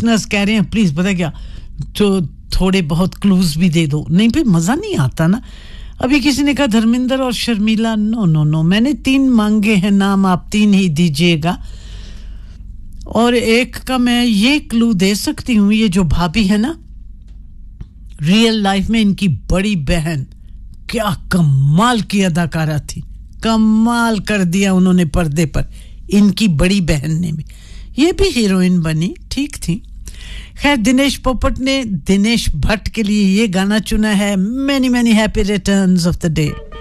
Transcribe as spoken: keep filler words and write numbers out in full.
listeners कह रहे हैं प्लीज पता क्या तो थोड़े बहुत क्लूज भी दे दो नहीं फिर मजा नहीं आता ना अभी किसी ने कहा धर्मेंद्र और शर्मिला नो नो नो मैंने तीन मांगे हैं नाम आप तीन ही दीजिएगा और एक का मैं ये क्लू दे सकती हूं ये जो भाभी है ना रियल लाइफ में इनकी बड़ी बहन क्या कमाल की अदाकारा थी कमाल कर दिया उन्होंने पर्दे पर इनकी बड़ी बहन ने भी ये भी हीरोइन बनी ठीक थी खैर दिनेश पोपट ने दिनेश भट्ट के लिए ये गाना चुना है many many happy returns of the day